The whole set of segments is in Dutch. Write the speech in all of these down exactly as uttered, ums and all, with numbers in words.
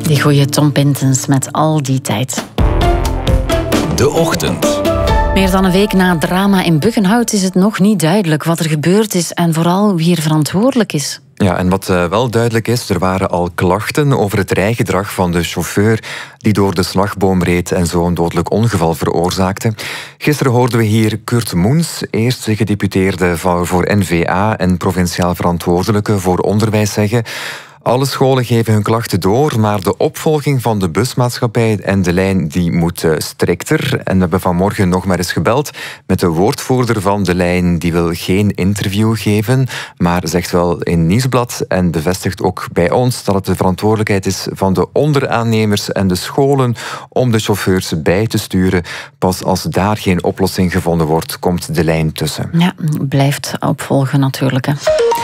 Die goeie Tom Pintens met Al die tijd. De Ochtend. Meer dan een week na het drama in Buggenhout is het nog niet duidelijk wat er gebeurd is en vooral wie er verantwoordelijk is. Ja, en wat uh, wel duidelijk is, er waren al klachten over het rijgedrag van de chauffeur die door de slagboom reed en zo een dodelijk ongeval veroorzaakte. Gisteren hoorden we hier Kurt Moens, eerst gedeputeerde voor N V A en provinciaal verantwoordelijke voor onderwijs, zeggen: alle scholen geven hun klachten door, maar de opvolging van de busmaatschappij en de lijn die moet uh, strikter. En we hebben vanmorgen nog maar eens gebeld met de woordvoerder van de lijn. Die wil geen interview geven, maar zegt wel in Nieuwsblad en bevestigt ook bij ons dat het de verantwoordelijkheid is van de onderaannemers en de scholen om de chauffeurs bij te sturen. Pas als daar geen oplossing gevonden wordt, komt de lijn tussen. Ja, blijft opvolgen natuurlijk, hè.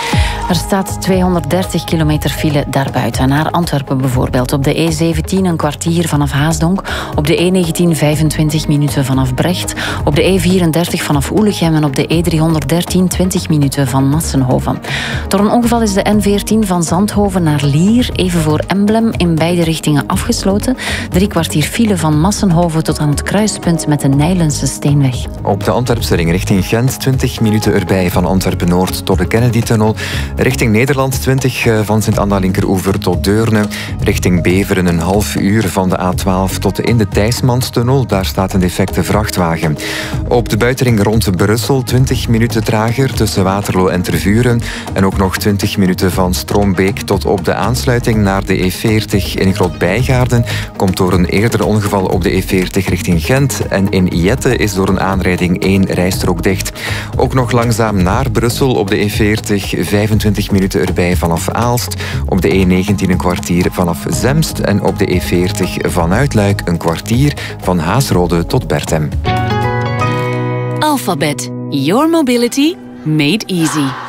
Er staat tweehonderddertig kilometer file daarbuiten. Naar Antwerpen bijvoorbeeld. Op de E zeventien een kwartier vanaf Haasdonk. Op de E negentien vijfentwintig minuten vanaf Brecht. Op de E vierendertig vanaf Oelegem. En op de E driehonderddertien twintig minuten van Massenhoven. Door een ongeval is de N veertien van Zandhoven naar Lier, even voor Emblem, in beide richtingen afgesloten. Drie kwartier file van Massenhoven tot aan het kruispunt met de Nijlense Steenweg. Op de Antwerpse ring richting Gent twintig minuten erbij van Antwerpen-Noord tot de Kennedy-tunnel. Richting Nederland twintig van Sint-Anna linkeroever tot Deurne. Richting Beveren een half uur van de A twaalf tot in de Thijsmanstunnel. Daar staat een defecte vrachtwagen. Op de buitenring rond Brussel twintig minuten trager tussen Waterloo en Tervuren. En ook nog twintig minuten van Stroombeek tot op de aansluiting naar de E veertig in Groot-Bijgaarden. Komt door een eerder ongeval op de E veertig richting Gent. En in Jette is door een aanrijding één rijstrook dicht. Ook nog langzaam naar Brussel op de E veertig, vijfentwintig minuten erbij vanaf Aalst. Op de E negentien een kwartier vanaf Zemst. En op de E veertig vanuit Luik een kwartier van Haasrode tot Berthem. Alphabet. Your mobility made easy.